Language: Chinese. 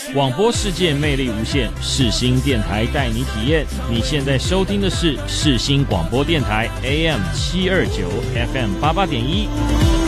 广播世界魅力无限，世新电台带你体验。你现在收听的是世新广播电台 AM 729 FM 88.1。